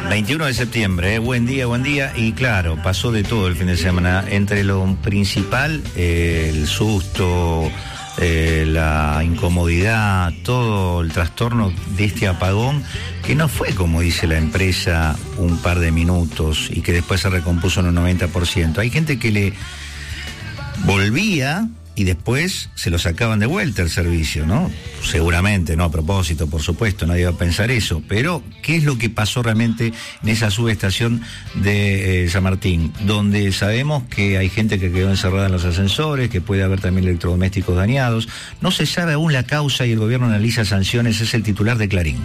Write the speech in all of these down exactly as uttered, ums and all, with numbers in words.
veintiuno de septiembre, eh, buen día, buen día. Y claro, pasó de todo el fin de semana. Entre lo principal, eh, el susto, eh, la incomodidad, todo el trastorno de este apagón, que no fue, como dice la empresa, un par de minutos y que después se recompuso en un noventa por ciento. Hay gente que le volvía y después se lo sacaban de vuelta el servicio, ¿no? Seguramente, no a propósito, por supuesto, nadie va a pensar eso, pero ¿qué es lo que pasó realmente en esa subestación de eh, San Martín? Donde sabemos que hay gente que quedó encerrada en los ascensores, que puede haber también electrodomésticos dañados. No se sabe aún la causa y el gobierno analiza sanciones, es el titular de Clarín.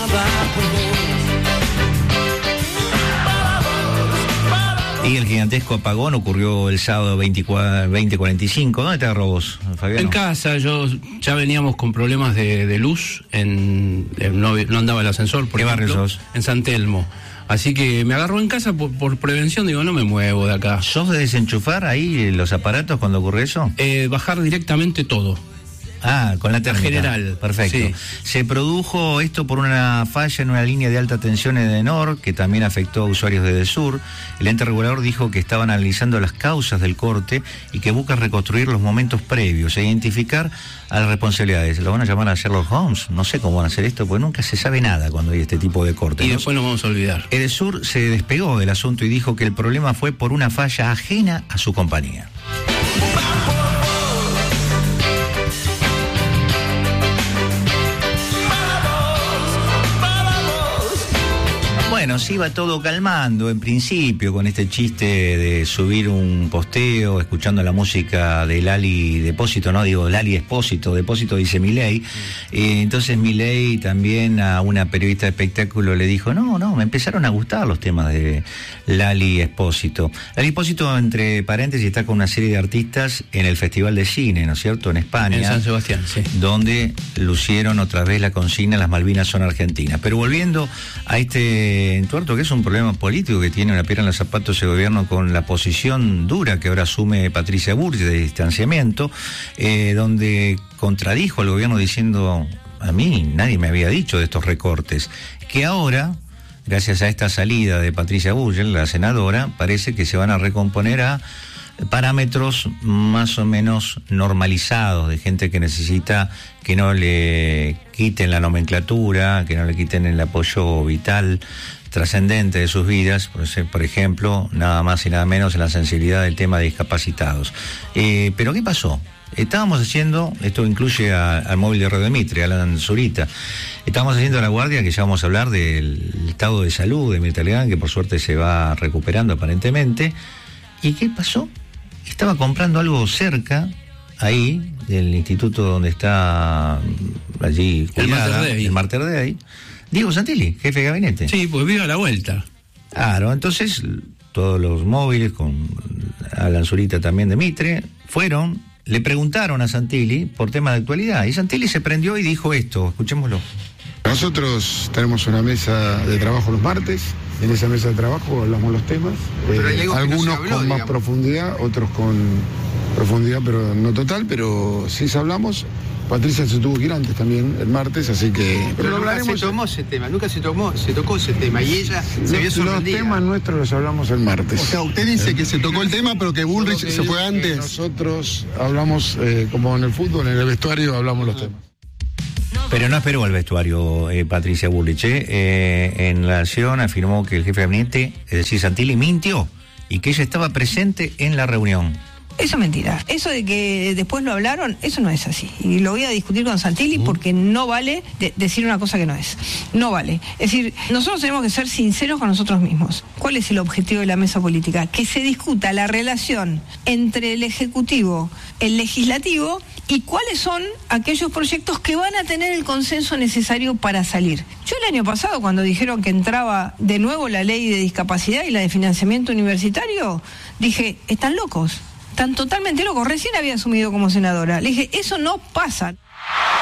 Y el gigantesco apagón ocurrió el sábado veinte cuarenta y cinco. ¿Dónde te agarró vos, Fabián? En casa. Yo ya veníamos con problemas de, de luz. En, en no, no andaba el ascensor, por ¿Qué ejemplo, barrio sos? En San Telmo. Así que me agarró en casa por, por prevención. Digo, no me muevo de acá. ¿Sos de desenchufar ahí los aparatos cuando ocurre eso? Eh, bajar directamente todo. Ah, con la térmica. General. Perfecto. Sí. Se produjo esto por una falla en una línea de alta tensión en Edenor, que también afectó a usuarios de Edesur. El ente regulador dijo que estaban analizando las causas del corte y que busca reconstruir los momentos previos e identificar a las responsabilidades. Lo van a llamar a Sherlock Holmes. No sé cómo van a hacer esto, porque nunca se sabe nada cuando hay este tipo de cortes. Y ¿no? después nos vamos a olvidar. Edesur se despegó del asunto y dijo que el problema fue por una falla ajena a su compañía. Bueno, se iba todo calmando en principio con este chiste de subir un posteo escuchando la música de Lali Depósito, no digo Lali Espósito, Depósito dice Milei. Eh, entonces Milei también a una periodista de espectáculo le dijo, no, no, me empezaron a gustar los temas de Lali Espósito. Lali Espósito, entre paréntesis, está con una serie de artistas en el Festival de Cine, ¿no es cierto?, en España. En San Sebastián, sí. Donde lucieron otra vez la consigna, las Malvinas son argentinas. Pero volviendo a este entuerto, que es un problema político que tiene una piedra en los zapatos el gobierno con la posición dura que ahora asume Patricia Bullrich de distanciamiento, eh, donde contradijo al gobierno diciendo, a mí nadie me había dicho de estos recortes, que ahora, gracias a esta salida de Patricia Bullrich, la senadora, parece que se van a recomponer a parámetros más o menos normalizados de gente que necesita que no le quiten la nomenclatura, que no le quiten el apoyo vital trascendente de sus vidas, por, ser, por ejemplo, nada más y nada menos en la sensibilidad del tema de discapacitados. Eh, pero ¿qué pasó? Estábamos haciendo, esto incluye a, al móvil de Radio Mitre, Alan Zurita, estábamos haciendo la guardia, que ya vamos a hablar del estado de salud de Mirta Legrand, que por suerte se va recuperando aparentemente. ¿Y qué pasó? Estaba comprando algo cerca, ahí, del instituto donde está allí cuidada, el Mater Dei, Diego Santilli, jefe de gabinete. Sí, pues viva la vuelta. Claro, entonces todos los móviles, con Alan Zurita también de Mitre, fueron, le preguntaron a Santilli por temas de actualidad, y Santilli se prendió y dijo esto, escuchémoslo. Nosotros tenemos una mesa de trabajo los martes, en esa mesa de trabajo hablamos los temas, eh, algunos no habló, con digamos. más profundidad, otros con profundidad pero no total, pero sí hablamos. Patricia se tuvo que ir antes también, el martes, así que... Pero, pero nunca se tomó ese tema, nunca se, tomó, se tocó ese tema, y ella los, se vio sorprendida. Los temas nuestros los hablamos el martes. O sea, usted dice eh, que se tocó el tema, pero que Bullrich que se fue antes. Nosotros hablamos, eh, como en el fútbol, en el vestuario hablamos los temas. Pero no esperó al vestuario eh, Patricia Bullrich. Eh. Eh, en la acción afirmó que el jefe de gabinete, es decir, Santilli, mintió y que ella estaba presente en la reunión. Eso es mentira. Eso de que después lo hablaron, eso no es así. Y lo voy a discutir con Santilli porque no vale de decir una cosa que no es. No vale. Es decir, nosotros tenemos que ser sinceros con nosotros mismos. ¿Cuál es el objetivo de la mesa política? Que se discuta la relación entre el Ejecutivo, el Legislativo y cuáles son aquellos proyectos que van a tener el consenso necesario para salir. Yo el año pasado, cuando dijeron que entraba de nuevo la ley de discapacidad y la de financiamiento universitario, dije, están locos. Están totalmente locos. Recién había asumido como senadora. Le dije, eso no pasa.